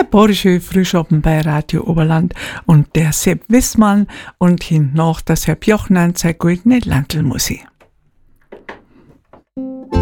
Badische Frühschoppen bei Radio Oberland und der Sepp Wissmann und hin noch das Herr Jochner und seine goldene Lantelmusik.